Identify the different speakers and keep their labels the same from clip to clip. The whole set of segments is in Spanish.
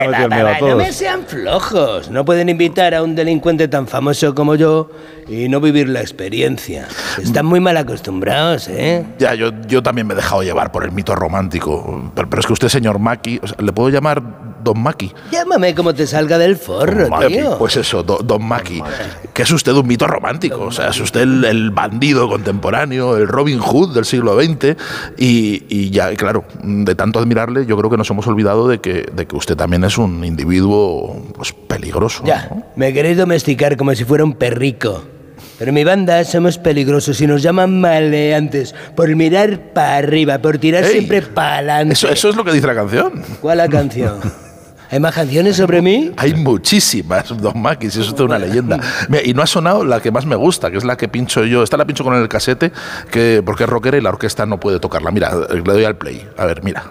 Speaker 1: No me sean flojos. No pueden invitar a un delincuente tan famoso como yo y no vivir la experiencia. Están muy mal acostumbrados, ¿eh?
Speaker 2: Ya, yo también me he dejado llevar por el mito romántico. Pero es que usted, señor Maki, o sea, ¿le puedo llamar Don Maki?
Speaker 1: Llámame como te salga del forro, tío.
Speaker 2: Pues eso, Don Maki. Que es usted un mito romántico. O sea, es usted el bandido contemporáneo, el Robin Hood del siglo XX. Y ya, claro, de tanto admirarle, yo creo que nos hemos olvidado de que usted también es un individuo pues peligroso.
Speaker 1: Ya,
Speaker 2: ¿no?
Speaker 1: me queréis domesticar como si fuera un perrico. Pero en mi banda somos peligrosos y nos llaman maleantes por mirar para arriba, por tirar siempre para adelante.
Speaker 2: Eso es lo que dice la canción.
Speaker 1: ¿Cuál la canción? ¿Hay más canciones sobre mí?
Speaker 2: Hay muchísimas, Don Maki, si eso es una leyenda. Mira, y no ha sonado la que más me gusta, que es la que pincho yo. Esta la pincho con el casete, porque es rockera y la orquesta no puede tocarla. Mira, le doy al play. A ver, mira.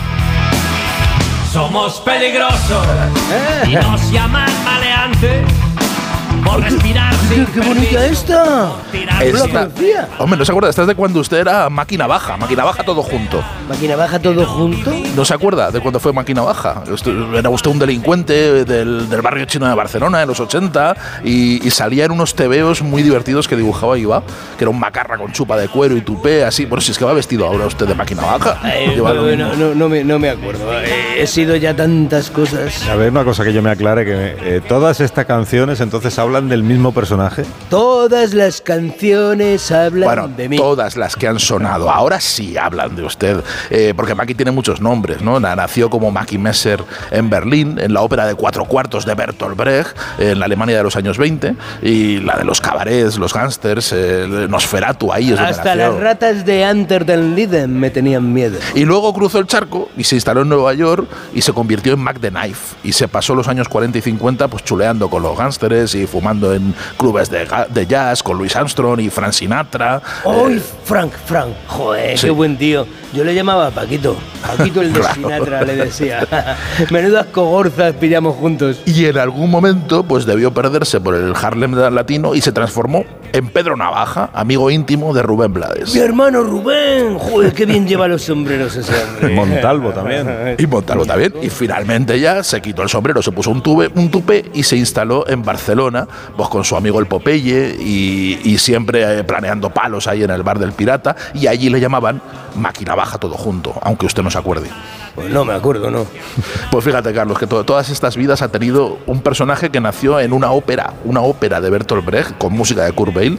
Speaker 3: Somos peligrosos y nos llaman maleantes por respirar sin
Speaker 1: ¡Qué bonita esta!
Speaker 2: Hombre, ¿no se acuerda? Esta es de cuando usted era Máquina Baja todo junto.
Speaker 1: ¿Máquina Baja todo junto?
Speaker 2: ¿No se acuerda de cuando fue Máquina Baja? Era usted un delincuente del barrio chino de Barcelona en los 80 y salía en unos tebeos muy divertidos que dibujaba Iba, que era un macarra con chupa de cuero y tupé, así. Bueno, si es que va vestido ahora usted de Máquina Baja.
Speaker 1: No me acuerdo. He sido ya tantas cosas.
Speaker 4: A ver, una cosa que yo me aclare, que todas estas canciones entonces hablan del mismo personaje.
Speaker 1: Todas las canciones hablan de mí.
Speaker 2: Todas las que han sonado ahora sí hablan de usted, porque Maki tiene muchos nombres, ¿no? Nació como Maki Messer en Berlín, en la ópera de 4/4 de Bertolt Brecht, en la Alemania de los años 20, y la de los cabarets, los gángsters, Nosferatu, ahí es donde
Speaker 1: hasta
Speaker 2: nació.
Speaker 1: las ratas de Unter den Linden me tenían miedo.
Speaker 2: Y luego cruzó el charco y se instaló en Nueva York y se convirtió en Mac the Knife, y se pasó los años 40 y 50 pues chuleando con los gángsters y fumando en clubes de jazz con Louis Armstrong y Frank Sinatra.
Speaker 1: ¡Uy, Frank! Joder, sí. Qué buen tío. Yo le llamaba Paquito el de Sinatra, le decía. Menudas cogorzas pillamos juntos.
Speaker 2: Y en algún momento pues debió perderse por el Harlem latino y se transformó en Pedro Navaja, amigo íntimo de Rubén Blades.
Speaker 1: ¡Mi hermano Rubén! ¡Joder, qué bien lleva los sombreros ese hombre!
Speaker 4: Montalvo también.
Speaker 2: Y Montalvo también. Y finalmente ya se quitó el sombrero, se puso un tupé y se instaló en Barcelona, pues con su amigo el Popeye y siempre planeando palos ahí en el bar del Pirata, y allí le llamaban Máquina Baja todo junto, aunque usted no se acuerde.
Speaker 1: Pues no me acuerdo, ¿no?
Speaker 2: Pues fíjate, Carlos, que todas estas vidas ha tenido un personaje que nació en una ópera de Bertolt Brecht con música de Kurt Weill,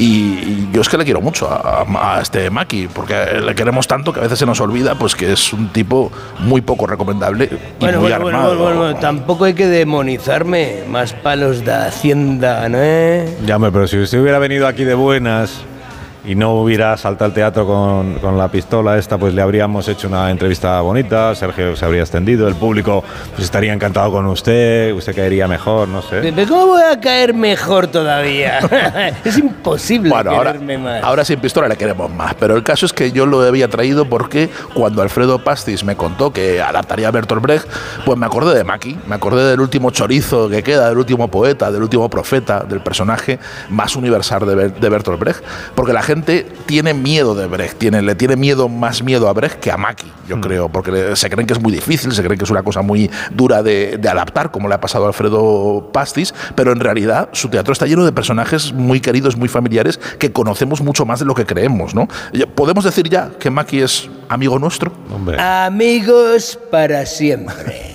Speaker 2: y yo es que le quiero mucho a este Maki, porque le queremos tanto que a veces se nos olvida pues que es un tipo muy poco recomendable y muy armado.
Speaker 1: Bueno, tampoco hay que demonizarme. Más palos de Hacienda, ¿no?
Speaker 4: Ya, pero si usted hubiera venido aquí de buenas y no hubiera saltado al teatro con la pistola esta, pues le habríamos hecho una entrevista bonita, Sergio se habría extendido, el público pues estaría encantado con usted caería mejor, no sé.
Speaker 1: ¿Cómo voy a caer mejor todavía? Es imposible quererme más.
Speaker 2: Ahora sin pistola le queremos más, pero el caso es que yo lo había traído porque cuando Alfredo Pastis me contó que adaptaría a Bertolt Brecht, pues me acordé de Maki, me acordé del último chorizo que queda, del último poeta, del último profeta, del personaje más universal de Bertolt Brecht, porque la gente tiene miedo de Brecht, le tiene más miedo a Brecht que a Maki, yo creo, porque se creen que es muy difícil, se creen que es una cosa muy dura de adaptar, como le ha pasado a Alfredo Pastis, pero en realidad su teatro está lleno de personajes muy queridos, muy familiares, que conocemos mucho más de lo que creemos, ¿no? ¿Podemos decir ya que Maki es amigo nuestro?
Speaker 4: Hombre.
Speaker 1: Amigos para siempre.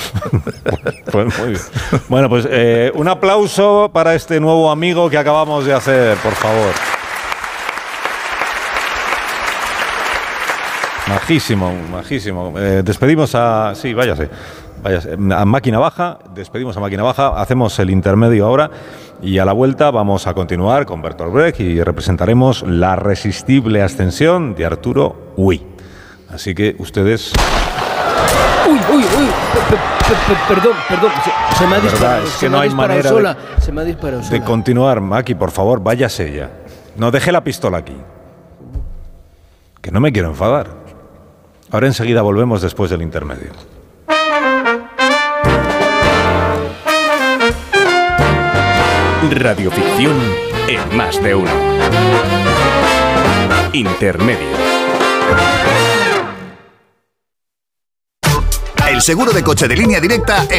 Speaker 4: Pues muy bien. Bueno, pues un aplauso para este nuevo amigo que acabamos de hacer, por favor. Majísimo. Despedimos a... Sí, váyase. A Máquina Baja, despedimos a Máquina Baja, hacemos el intermedio ahora y a la vuelta vamos a continuar con Bertolt Brecht y representaremos La resistible ascensión de Arturo Uy. Así que ustedes...
Speaker 1: Uy, perdón, se me ha disparado.
Speaker 4: Es que no hay manera
Speaker 1: se me ha disparado sola.
Speaker 4: de continuar, Maki, por favor, váyase ya. No deje la pistola aquí. Que no me quiero enfadar. Ahora enseguida volvemos después del intermedio.
Speaker 5: Radioficción en más de uno. Intermedio. El
Speaker 6: seguro de coche de Línea Directa